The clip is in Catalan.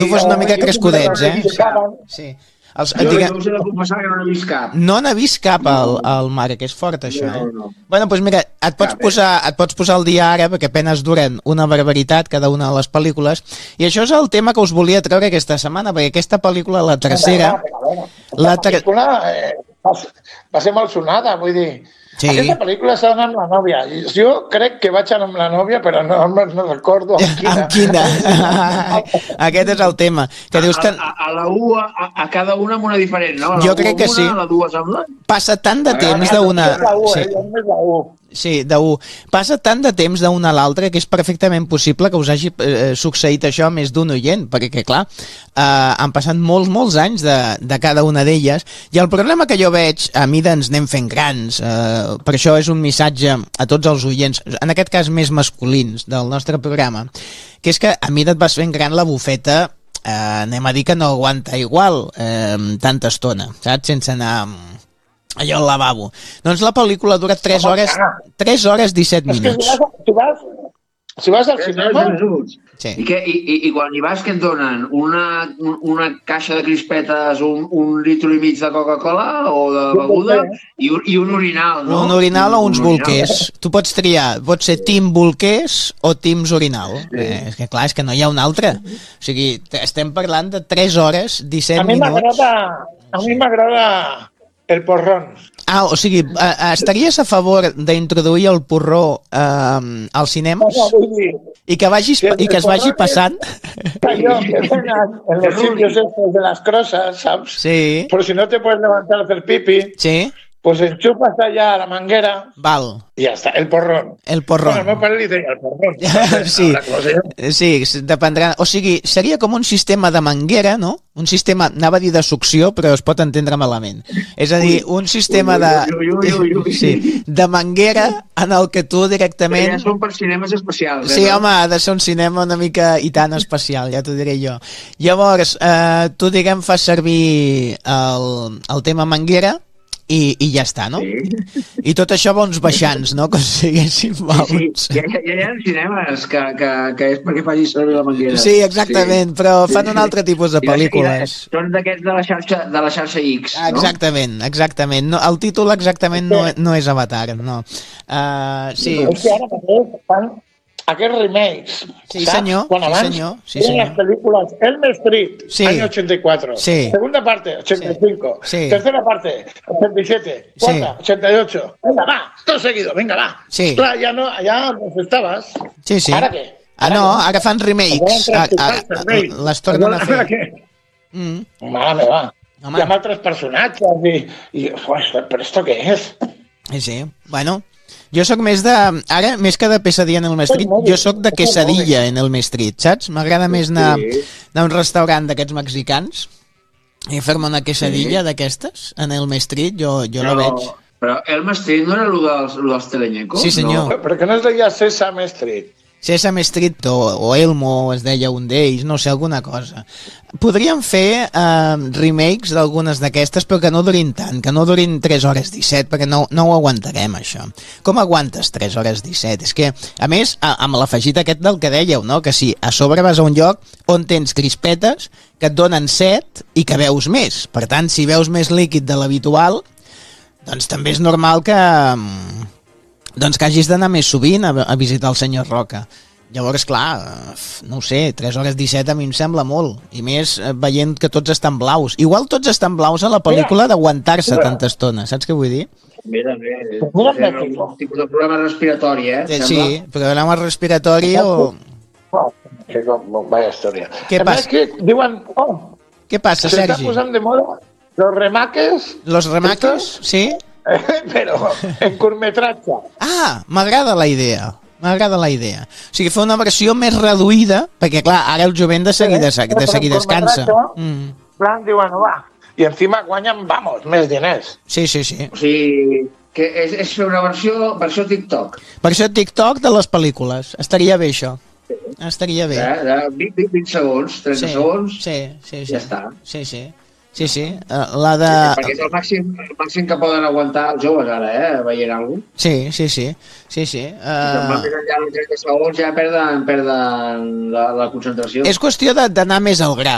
Tu fos una mica crescudets, Sí. Jo us he de confessar que no n'he vist cap. No n'ha vist cap al mare, que és fort, això, No. Bueno, doncs mira, et pots posar al dia ara, perquè apenas duren una barbaritat cada una de les pel·lícules, i això és el tema que us volia treure aquesta setmana, perquè aquesta pel·lícula, la tercera... La pel·lícula va ser molt sonada, vull dir... Sí. Aquesta pel·lícula s'ha d'anar amb la nòvia. Jo crec que vaig anar amb la nòvia, però no recordo amb quina. Amb quina. Aquest és el tema. Que dius que... A la U, a cada una amb una diferent, no? Jo crec que sí. A la dues amb la... Passa tant de temps d'una... Sí, de1. Passa tant de temps d'una a l'altra que és perfectament possible que us hagi succeït això a més d'un oient, perquè, clar, han passat molts anys de cada una d'elles, i el problema que jo veig, a mida ens anem fent grans, per això és un missatge a tots els oients, en aquest cas més masculins del nostre programa, que és que a mida et vas fent gran la bufeta, anem a dir que no aguanta igual tanta estona, saps? Sense anar allò al lavabo. Doncs la pel·lícula dura 3 hores 17 minuts. Si vas al cinema... Sí. I quan hi vas, què et donen? Una caixa de crispetes, un litre i mig de Coca-Cola o de beguda i un orinal, no? Un orinal o uns bolquers. Tu pots triar, pot ser team bolquers o teams orinal. És que clar, és que no hi ha un altre. O sigui, estem parlant de 3 hores 17 minuts. A mi m'agrada el porrón. O sigui, estaries a favor d'introduir el porró als cinemes? I que es vagi passant? En los sitios estos de las crosas, ¿sabes? Sí. Por si no te puedes levantar a hacer pipi. Sí. Pues enchufas allá a la manguera. Val. Y ya está, el porrón. El porrón. Bueno, el meu pare li deia el porrón. Sí, dependrà. O sigui, seria com un sistema de manguera, no? Un sistema, anava a dir de succió, però es pot entendre malament. És a dir, un sistema de manguera en el que tu directament... Ja són per cinemes especials. Sí, home, ha de ser un cinema una mica i tan especial, ja t'ho diré jo. Llavors, tu, diguem, fas servir el tema manguera, i ja està, no? Sí. I tot això va uns baixants, no? Com si diguéssim vals. Sí. Hi ha cinemes que és perquè faci servir la manguera. Sí, exactament, però fan un altre tipus de pel·lícules. Són d'aquests de la xarxa X, no? Exactament. No, el títol exactament no és Avatar, no. Sí. És que ara fan aquests remakes, sí, ¿sabes? Senyor. Cuando Sí, senyor. las películas Elm Street, año 84, segunda parte, 85, tercera parte, 87, cuarta, 88, venga, va, todo seguido, venga, va. Sí. Clar, ya no estabas. Sí. ¿Ahora qué? No, ara fan remakes. Les tornen a fer. Mare meva. Hi ha altres personatges i però esto què és? Sí, bueno... Jo sóc més de... Ara, més que de pesadilla en el Street, jo sóc de quesadilla en el Street, saps? M'agrada més anar a un restaurant d'aquests mexicans i fer-me una quesadilla d'aquestes en el Street, jo no veig. Però Elm Street no era el dels teleñecos? Sí, senyor. No. Però que no es deia Sesame Street? Sesame Street o Elmo es deia un d'ells, no sé, alguna cosa. Podríem fer remakes d'algunes d'aquestes, però que no durin tant, que no durin 3 hores 17, perquè no ho aguantarem, això. Com aguantes 3 hores 17? És que, a més, amb l'afegit aquest del que dèieu, no? Que si a sobre vas a un lloc on tens crispetes que et donen set i que veus més. Per tant, si veus més líquid de l'habitual, doncs també és normal que hagis d'anar més sovint a visitar el senyor Roca. Llavors, clar, no ho sé, 3 hores 17 a mi em sembla molt. I més veient que tots estan blaus. Igual tots estan blaus a la pel·lícula d'aguantar-se tanta estona, saps què vull dir? Mira, un tipus de problema respiratori, Sí, problema respiratori o... Vaya història. Què passa? Que diuen, què passa, Sergi? Se están posant de moda los remakes. Los remakes, sí? Però en curtmetratge. M'agrada la idea. O sigui, fer una versió més reduïda, perquè clar, ara el jovent de seguida descansa. Plan, diuen, va. I encima guanyen, més diners. Sí. O sigui, que és fer una versió TikTok. Versió TikTok de les pel·lícules. Estaria bé, això. Estaria bé. 20 segons, 30 segons, ja està. Sí, la de... Perquè és el màxim que poden aguantar els joves ara, veient alguna cosa. Sí. Si se'n van més enllà dels 30 segons ja perden la concentració. És qüestió d'anar més al gra,